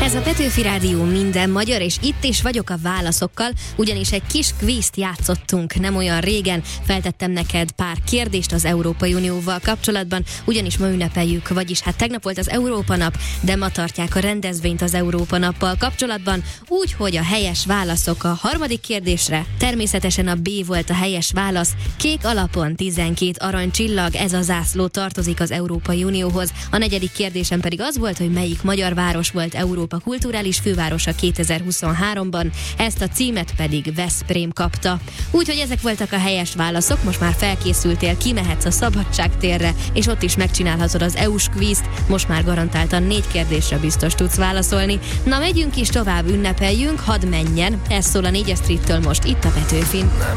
Ez a Petőfi Rádió minden magyar, és itt is vagyok a válaszokkal, ugyanis egy kis kvízt játszottunk nem olyan régen. Feltettem neked pár kérdést az Európai Unióval kapcsolatban, ugyanis ma ünnepeljük, vagyis hát tegnap volt az Európa Nap, de ma tartják a rendezvényt az Európa Nappal kapcsolatban, úgyhogy a helyes válaszok a harmadik kérdésre. Természetesen a B volt a helyes válasz. Kék alapon 12 aranycsillag, ez a zászló tartozik az Európai Unióhoz. A negyedik kérdésem pedig az volt, hogy melyik magyar város volt Európa kulturális fővárosa 2023-ban, ezt a címet pedig Veszprém kapta. Úgyhogy ezek voltak a helyes válaszok, most már felkészültél, kimehetsz a Szabadságtérre, és ott is megcsinálhatod az EU-s kvízt, most már garantáltan 4 kérdésre biztos tudsz válaszolni. Na, megyünk is tovább, ünnepeljünk, hadd menjen, ez szól a 4-es Streettől most itt a Petőfin.